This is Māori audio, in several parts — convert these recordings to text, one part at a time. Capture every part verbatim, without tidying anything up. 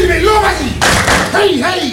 me lomasi. Hey, hey.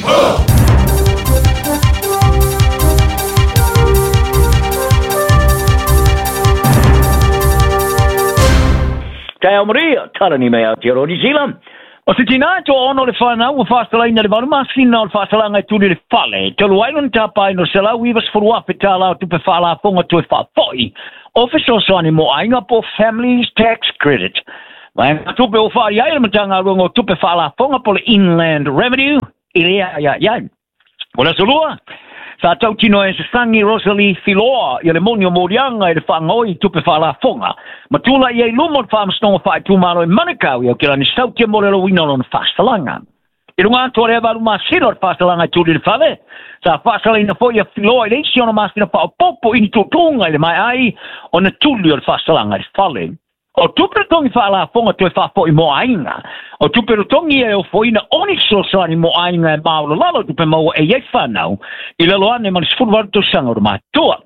Kaya Maria, tarani me out here on New Zealand. O se tina to ono le whanau o whasalaina le waru masina o le whasalanga tūri le whale. Te luaino ni tāpai no se lau iwas furua pe tā lau tupe whala whonga tue whawhoi. Office o sani mo ainga po Families Tax Credit. Mai ngā tupe o whari aile matanga rungo tupe whala whonga po le Inland Revenue. Ilea ia ia. O la solua. Sa tau tino e se sangi Rosalie Filoa i le monio morianga i le whangoi tupe whala whonga. Matula i ei lumon whamstonga whai tūmaro i Manukau i au kira ni sautia morelo wina lona whastalanga. I runga tore eva ruma siro le whastalanga i tūri le whale. Sa whasalina fo i a Filoa i le isi ona masina wha o popo i ni tūtunga i le mai ai o na tūli o le whastalanga i le whale. O tuperutongi whaala whonga tue whafo i mo ainga. O tuperutongi e o whoina oni sosani mo ainga e maolo lalo tupe maua e iei whanau. I lalo ane mani sfuruwaru to sanga o mātua.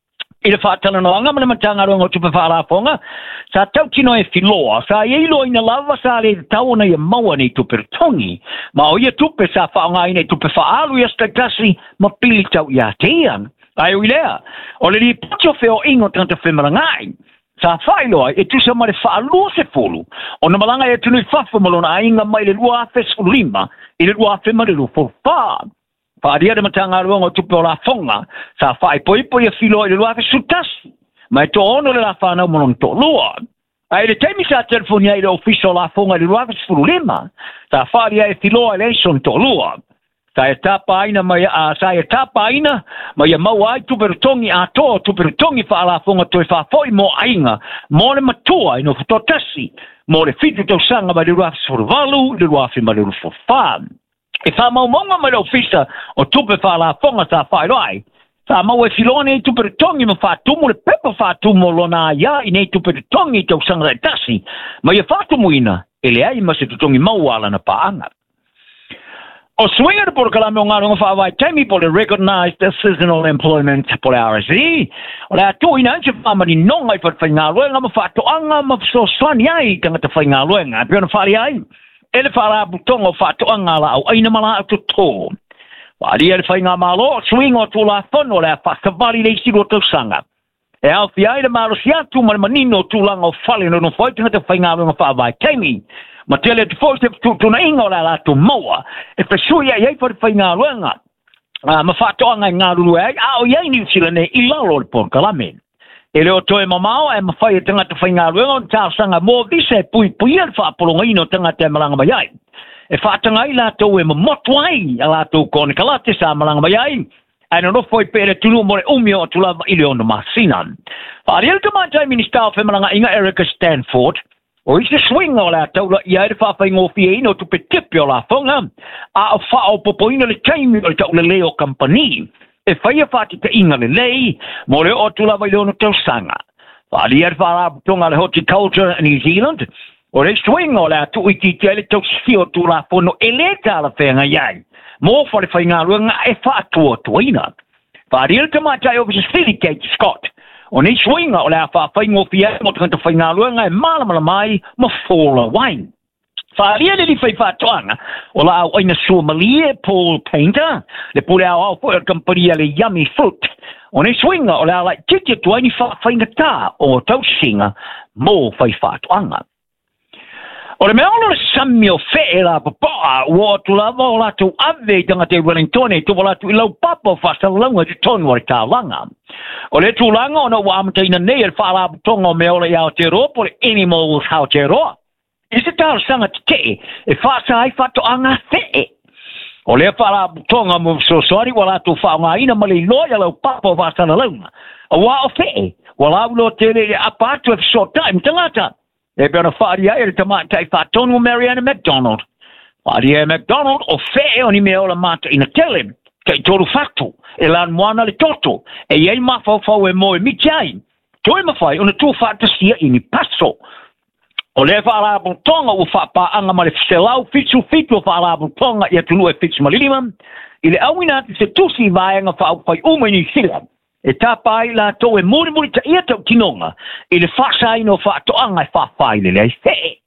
I le whaatana no anga mana matanga rongo tupe whaala whonga. Sa tau kino e Filoa. Sa eilo ina lava sa le tau na i maua nei tuperutongi. Ma o ia tupe sa whaonga ina i tupe whaalu i astagasi ma pili tau i a tean. Ai ui lea. O le li pacho feo ingo tanta whemarangai. Sa whailoa e tu sa mare whaalua se fulu. O na malanga e tunu i whafu malona ainga mai le lua afe lima i le lua afe marilu for wha. Whaaria de matanga ruanga tupe o la whonga. Sa whai poi poi a whiloa i le lua afe sutasi. Mai to ono le la whanau malona to lua. Ai le teimi sa telefonia i le ofiso la whonga i le lua afe lima. Sa whaaria e whiloa i le son to lua. Sa e tapa aina mai a sa e tapa aina mai a mau ai tuperutongi a to tuperutongi whaala whonga toi whafoi mo ainga mo le matua ino whatotasi mo le fitu tau sanga mai le ruafi sforvalu le ruafi mai le rufofan. E wha mau monga mai le ofisa o tupe whaala whonga sa whairoai. Sa mau e filone i tuperutongi ma whatumu le pepa whatumu lona ia i nei tuperutongi tau sanga le tasi mai e whatumu ina e le ai ma se tutongi mau ala na paanga. O swinga de por kalame o ngā runga whaawai taimi po le Recognized Seasonal Employment po le R S E. O le atu ina anse whamari nonga i whatwhai ngā luenga ma whatoanga ma so slani ai kangata whai ngā luenga. Pio na whari ai. E le whara butonga o whatoanga la au aina mala atu tō. Wari e le whai ngā malo o swinga o tū la whono le a whakawari le isi roto sanga. E au fi ai le maro si atu ma le manino o tūlanga o whale no no whai kangata whai ngā runga whaawai taimi. Ma tele te fose tu na ingo la la tu moa e pe suia ye for fa nga luenga ma fa to nga nga lu ai a o ye ni sila ne i la lo por kalame e le o to e mamao e ma fa ye tanga te fa nga luenga ta sanga mo dise pui pui el fa polo ngino tanga te malanga mai ai e fa tanga i la to e mo motwai ala to kon kala te sa malanga mai ai ai no foi pere tu no mo umio tu la i le on masinan fa riel ka ma tai minister fe malanga inga Erica Stanford. O isi swing o la taula i aere whawhai ngōwhi e ino tupe tipi o la whonga, a o whao popoina le taimi o le taula leo company. E whaia whati te inga le lei, mo le o tula vai leono tau sanga. Whali aere whara putonga le horticulture New Zealand, o le swing o la tu i ti te ele tau sio tu la whono e le tala whenga iai. Mo whare whai ngā ruanga e whaatua tuina. Whari ele tamatai o Officer Silicate Scott. O nei swinga o le a whawhai ngōwhi e mo tangata whai ngā luenga e mālamala mai ma whora wain. Whaaria le li whai whātoanga o la au aina Somalia Paul Painter le pule au au fwoi company le Yummy Fruit. O nei swinga o le a lai titi tu aini whawhai ngata o tausinga mo whai whātoanga. O le mea ono le sami o whee la papoa ua tu lava o la tu ave tanga te Wellington e tu wala tu ilau papa o whasalanga te tonu o le tālanga. O le tūlanga o na ua amataina nei e whaala putonga o mea o le iau te roa po le animals hao te roa. I se tāra sanga te te e whaasa ai whatoanga whee. O le whaala putonga mo so sori wala tu whaonga ina ma le loia lau papa o whasalanga. A wā o whee wala ulo te le apatu e short time tangata. E bea na whaaria e le tamatai whatonu Mariana McDonald. Whaaria e McDonald o whee o ni mea o la mata ina tele. Kei toru whatu, e lan moana le toto, e iei mawhawhau e moe mitiai. Toi mawhai, ona tū whatasia i ni paso. O le whaarabong tonga u whapa anga ma le whelau fitu fitu o whaarabong tonga i atunu e fitu malilima, i le awina ati se tusi vāenga whauwhai ume ni sila. E tāpai la tō e muri muri ta ia tau tinonga, i le whasai no whatoanga e whawhai le lei whee.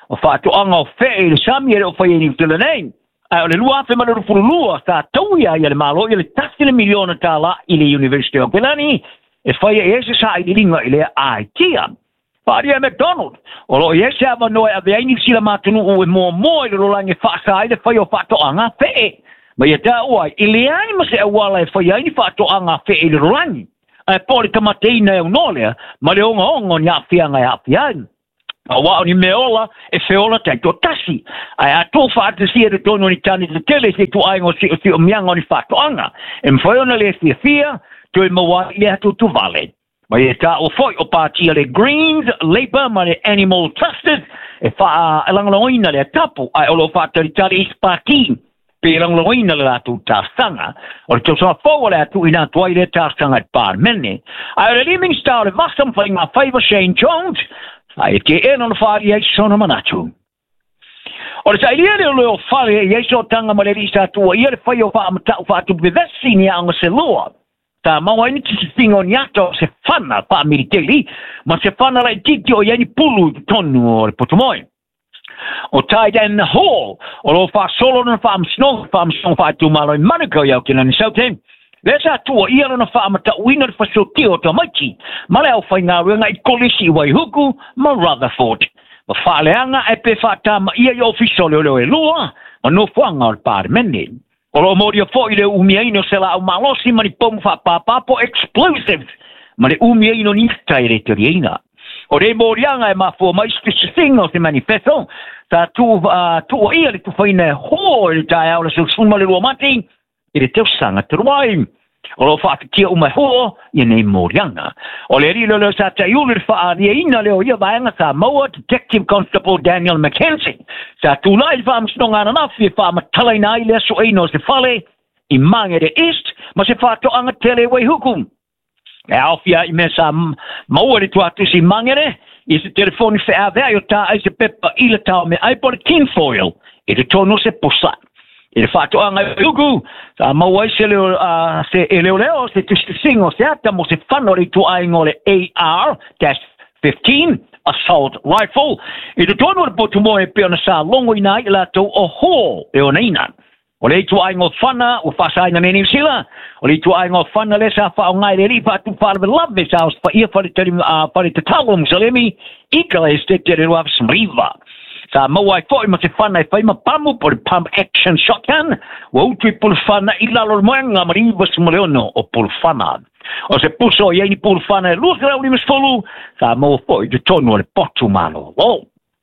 o whaatoanga o whee le sami e o whai ni utila nei. Ai o le lua whi mana rupuru lua sa tauia i le malo i le tasi le miliona tala i le University of Auckland e whai e ese sa i le ringa i le IKEA. Pari e McDonald. O lo ese ava noe a veaini sila matunu o e mua mua i le rolange whaasa i le whai o whaatoanga whee. Ma ia tā oai, i le ai ma se awala e whai ai ni whaatoanga whee i le rolange. Ai pori kamateina e unolea, ma le onga onga ni awhianga e awhianga. A wao ni meola e feola tai to tasi. Ai a tō whaatasi e te tono ni tani te tele se tu aingo si o si o mianga ni whaatoanga. E mwhaiona le fia fia, tu e mawa i le hatu tu vale. Ma e ta o foi o pātia le Greens, Labour, ma le Animal Trusted, e wha e langaloina le tapu, ai olo whaatari tari is pāti. Pe langaloina le atu tāsanga, o le tōsanga fōa le atu ina tuai le tāsanga e pār mene. Ai le Living Star le vasam whai ngā whaiva Shane Jones, ai ke e non fari ai sona manatu. O le sailia le leo fari e so tanga ma le risa tua ia le whai o wha amata u whaatu bevesi ni anga se loa. Ta maua ini tisi tingo ni ato se whana pa militeri, ma se whana lai titi o iani pulu tonu o le potomoe. O tai den hall, o lo wha solo na wha amsnong, wha amsnong wha atu malo i Manukau iau kina ni saute. Lesa tua ia lana wha amata uina le whasoti o tamaiti, ma leo whai ngā ruenga i kolisi i Waihuku, ma Rutherford. Ma whaaleanga e pe whaatama ia i ofisole o leo e lua, ma no whanga o le pāre mene. O lo mori o fo i le umiaino se la au malosi mani pomu wha papapo explosives, ma le umiaino ni tai re te rieina. O re morianga e mafua mai spesifing o se manifesto, ta tu uh, tu o ia le tu whaine ho i le tai au le susuma le lua mati, i le teo sanga te ruai. O lo whaatikia umai ho, i nei morianga. O le rilo leo sa tai ulu le whaaria ina leo ia vaenga sa maua Detective Constable Daniel McKenzie. Sa tu lai whaamsnonga na nafi e whaamatala ina i lea so eino se whale, i mange de east, ma se whaatoanga tele Waihuku. E awhia i me sa maua le tuatu si mangere, i se telefoni wha avea i o tā ai se pepa i le tau me aipore tinfoil, i te tono se posa. I le whaatoanga i Waihuku, sa maua i se leo, uh, se e leo leo, se tustisingo se ata mo se whanori tu aingo le A R fifteen, assault rifle, i te tono le potumoe pe ona sa longo ina i la tau o ho e o neina. O le tu aingo whana, o whasai na meni sila, o le tu aingo whana le sa wha o ngai le ripa tu whare love sa o wha ia whare te whare te talong sa lemi, ika le este te re ruaf smriva. Sa mawai fwoi ma se whana e whai ma pamu po le pump action shotgun, wa utui pulu whana i lalo moenga mariva sumaleono o pulu whana. O se puso i eini pulu whana e lua grau ni misfolu, sa mawa fwoi te tonu le potu malo. Oh.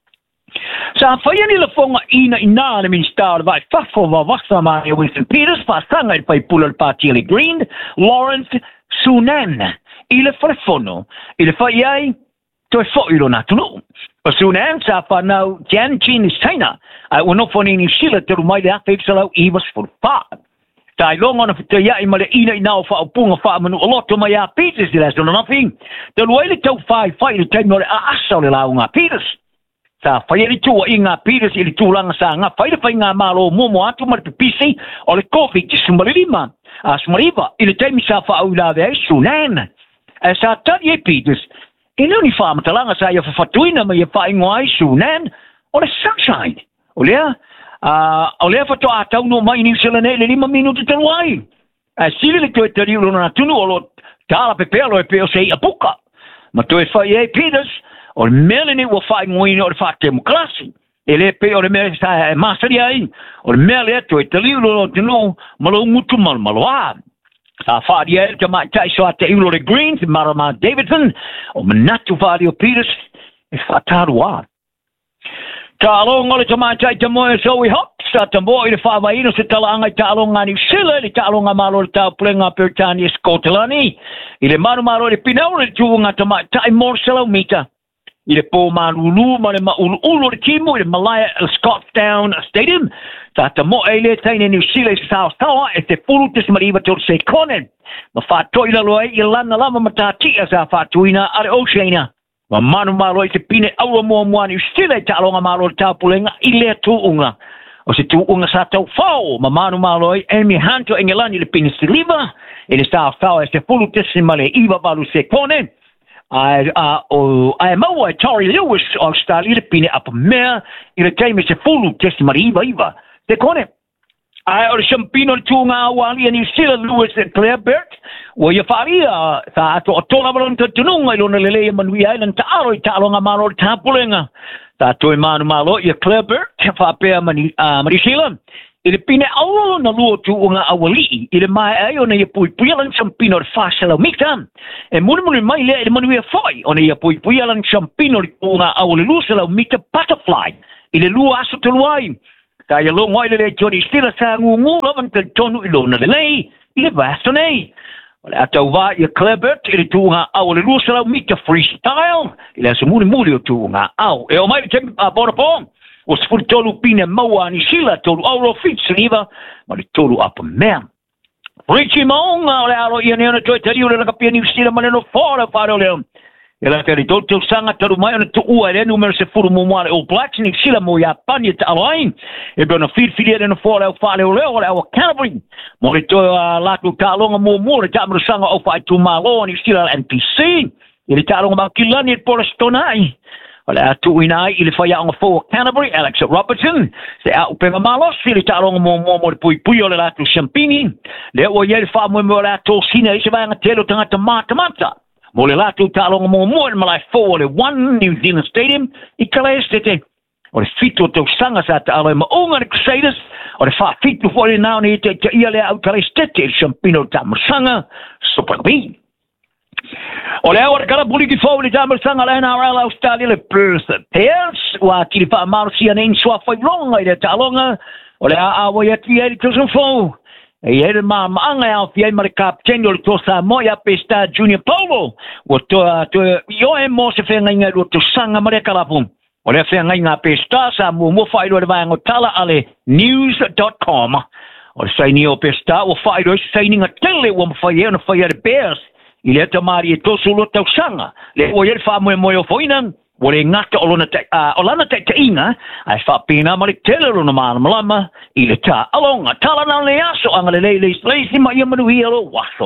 Sa whaiani la whonga ina ina le minister vai whafo wa wasa mai o Winston Peters fa sanga i pai pula le pāti le Green, Lawrence Sunan, i le whalefono, i le whai ai, to e whoi lo natunu. O Sunan sa whanau Jan Chin is China, ai unofoni ni sila te rumai le hawhi salau i was for wha. Tai longa na te ia i male ina ina o wha o punga wha manu o loto mai a Peters i leso na nafi, te luele tau whai whai le taimore a asa le lau ngā Peters. Sa whai li tua i ngā Peters i li tūlanga sa ngā whai le whai ngā malo momo atu mara pipisi o le kofi ti sumarilima, a sumariva, i le taimi sa wha au la vea i Sunan. E sa tari e Peters, i leo wha matalanga sa ia whawhatuina mai e wha ingoa i Sunan, o le Sunshine. O lea, uh, o lea whato a tau no mai ni silane le lima minutu te luai. E sili le tue tari ulo na tunu o lo tala pepelo e peo se i apuka. Ma tue whai e Peters, o le mele ni ua whai ngoina o le wha demokrasi. E le pe o le mele sa e masari ai, o le mele ato e tali ulo no tino malo ngutu malo malo a. Sa whaari e te mai tai so a te ulo le Greens, Marama Davidson, o manatu whaari o Peters, e whataru a. Ta alonga le te mai tai te moe so i hop, sa te moe i le whawaino se talanga i ta alonga ni sila, i ta alonga malo le tau plenga Peritani e Skotelani, i le manu malo le pinau le tuunga te mai tai mor selau mita. I le pō marulu, ma le maulu ulo le timu, i le Malaya Scotstown Stadium, ta te mo e le teine New Zealand South Tower, e te pulu tis mariva tol se konen. Ma whātoi la loe i lana lama matatia sa whātuina are Oceania. Ma manu malo i te pine aua mua mua New Zealand ta alonga malo le taupulenga i lea tūunga. O se tūunga sa tau whao, ma manu malo i Amy Hunter engelani le pine siliva, i le South Tower e te pulu tis ma le iwa valu se konen. ai a o ai mau ai Tori Lewis Australia pine up mea i le time se fulu testimony iva iva te kone ai o champino tunga wali New Zealand Lewis and Claire Burt wo ia faria ta to tola balon to tununga lo le le Manui Island ta aro ta longa malo ta pulenga ta to manu malo ia Claire Burt fa pe mani New Zealand ile pine au na luo tu unga awali ile mai ai ona ia pui pui lan champino fasela mikam e munu munu mai le manu ia foi ona ia pui pui lan champino unga awali lusela mika butterfly ile luo aso tuluai ka ia lo ngoi le joni stila sa ngungu lawan te tonu ilo na le ile vasone ole ata va ia Clebert ile tu unga awali lusela mika freestyle ile so munu munu tu unga au e o mai te bonapong o se furi tolu pine maua ni sila tolu auro fitsiniva ma li tolu apa mea. Richie Maunga o le aro ia neona toi tari o le nakapia New Zealand maneno fora whare o leo. E la tari tolu tau sanga taru mai ona tu ua e renu mera se furu mumuare o Blacks New Zealand mo ia pania ta alain. E bena whirwhiri e renu fora o whare o leo o le awa Canterbury. Mo le toi latu ta alonga mo mo le ta sanga o whai tu malo New Zealand N P C. E le ta alonga makilani e pora stonai. Ole atu ina i le whaia onga fo Canterbury, Alex Robertson, se au penga malos, i le taronga mo mo mo le pui pui o le latu Champini, le o iei wha mo mo le atu sina i se vanga telo tangata mata mata. Mo le latu taronga mo mo le malai fo o le One New Zealand Stadium, i kala estete. O le fito tau sanga sa ta alo ma unga le Crusaders, o le wha fito fo le nao ni te ia le au kala estete, Champino ta masanga, Super League. O le awa kala buli ki fau le tamal sanga le N R L Australia le Perth Pears wa ki le wha marasi an ein swa whai longa i le talonga o le awa i ati e li tosan fau e e le maa maanga au fi ei mare kapteni o le tosa moi a pesta Junior Polo o to i o e mo se whenga inga ro to sanga mare kalapu o le whenga inga pesta sa mu mo whai ro le vanga tala ale news dot com o le saini o pesta o whai ro saini nga tele o mo whai e o na whai e le Bears i le tamari e tosu lo tau sanga. Le o yer wha moe moe o foinan, o le ngata o lona te, uh, o lana te te inga, ai wha pina ma le telero na maana malama, i le ta alonga, tala na le aso, anga le le le le si ma ia manuhi alo waso.